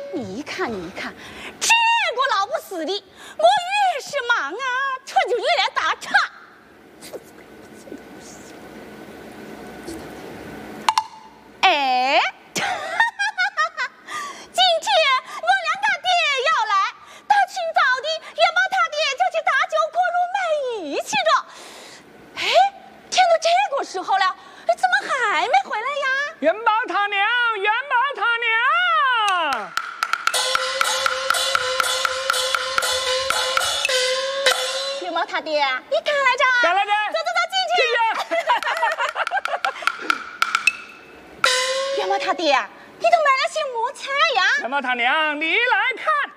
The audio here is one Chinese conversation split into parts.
你看，这个老不死的，我越是忙啊，这就越来打岔。哎，今天我两个爹要来，大清早的元宝他爹就去打酒锅炉卖鱼去着。哎，天都这个时候了，怎么还没回来呀？ 元宝他娘，元宝他娘！ 元宝他爹，你干来着？ 干来着！ 走，进去。元宝他爹，你都买了些么菜呀？ 元宝他娘，你来看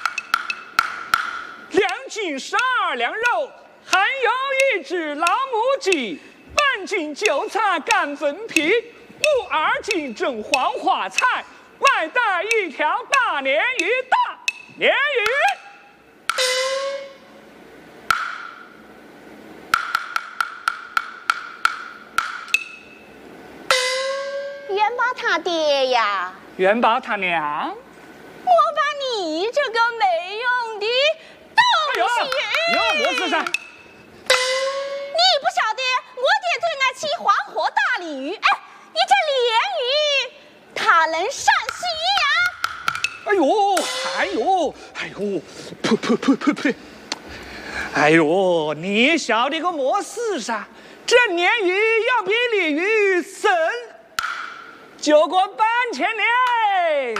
，2斤12两肉，还有1只老母鸡，半斤韭菜干粉皮，2斤蒸黄花菜，外带1条大鲶鱼，大鲶鱼。 元宝他爹呀， 元宝他娘， 我把你这个没用的东西， 我是啥？ 你不晓得我爹最爱吃黄河大鲤鱼，哎，你这鲢鱼它能上须呀？ 哎呦，呸！哎呦，你晓得个么事噻？这鲶鱼要比鲤鱼省9个半钱嘞。